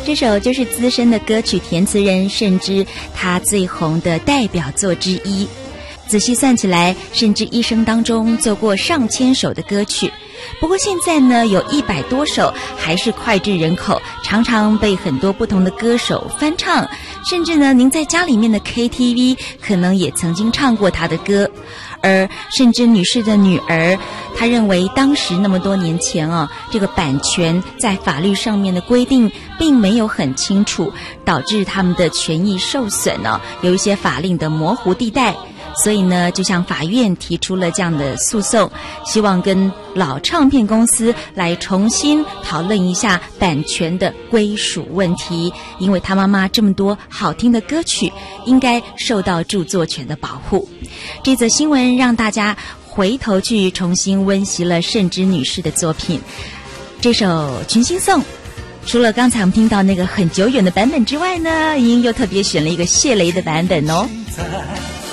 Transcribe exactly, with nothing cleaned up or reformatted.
这首就是资深的歌曲填词人甚至他最红的代表作之一。仔细算起来，甚至一生当中做过上千首的歌曲。不过现在呢，有一百多首还是脍炙人口，常常被很多不同的歌手翻唱，甚至呢，您在家里面的 K T V 可能也曾经唱过他的歌。而甚至女士的女儿，她认为当时那么多年前啊，这个版权在法律上面的规定并没有很清楚，导致他们的权益受损呢、啊，有一些法令的模糊地带。所以呢，就向法院提出了这样的诉讼，希望跟老唱片公司来重新讨论一下版权的归属问题，因为他妈妈这么多好听的歌曲应该受到著作权的保护。这则新闻让大家回头去重新温习了盛之女士的作品。这首《群星颂》除了刚才我们听到那个很久远的版本之外呢，莹莹又特别选了一个谢雷的版本哦。